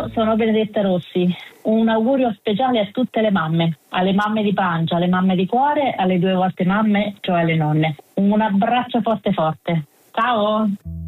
sono Benedetta Rossi. Un augurio speciale a tutte le mamme, alle mamme di pancia, alle mamme di cuore, alle 2 volte mamme, cioè alle nonne. Un abbraccio forte forte. Ciao!